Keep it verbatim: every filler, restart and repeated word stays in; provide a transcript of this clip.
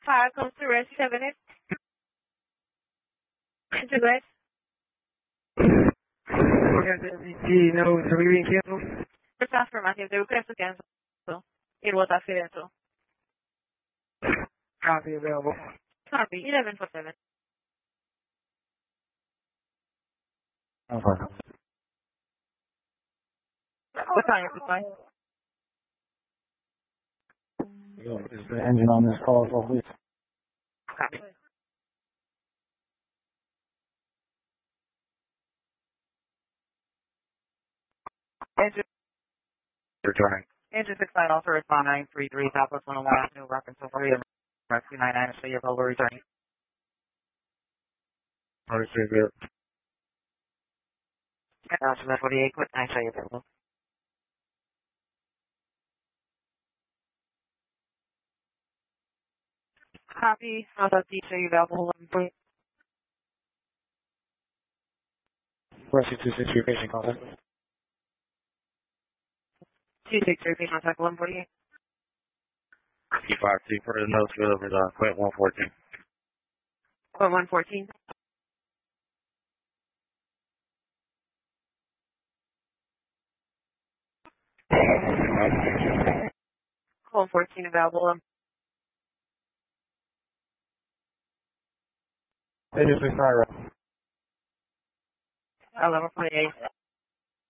Fire comes to rest seven eight. Integrate. Sí, no, se vive inquieto. It's affirmative. The request to cancel. It was accidental. Copy available. Copy. eleven for seven. Okay. What time is it, fine? Is the engine on this call, so please? Copy. Engine, Returning. engine six nine also respond nine three three Southwest one oh one Avenue, reference to Florida. Rescue nine nine, show your over returning. Understood there. Gotcha, forty-eight, quick nine, show your available. Copy. How's that D show you available? eleven point. Rescue two six three patient contact. two six three, patient contact eleven forty-eight. T five two for the notes for over the point one fourteen. Point one fourteen. Point fourteen available. Um, They just retired. eleven forty-eight.